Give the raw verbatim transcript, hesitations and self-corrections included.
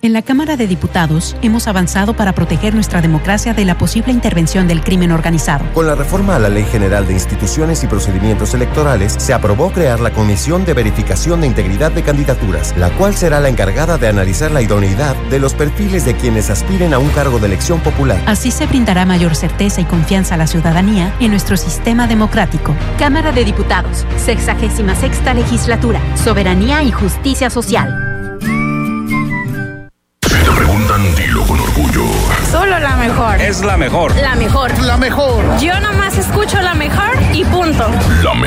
En la Cámara de Diputados hemos avanzado para proteger nuestra democracia de la posible intervención del crimen organizado. Con la reforma a la Ley General de Instituciones y Procedimientos Electorales, se aprobó crear la Comisión de Verificación de Integridad de Candidaturas, la cual será la encargada de analizar la idoneidad de los perfiles de quienes aspiren a un cargo de elección popular. Así se brindará mayor certeza y confianza a la ciudadanía en nuestro sistema democrático. Cámara de Diputados, sexagésima sexta legislatura, soberanía y justicia social. Dilo con orgullo. Solo la mejor. Es la mejor. La mejor. La mejor. Yo nomás escucho la mejor y punto. La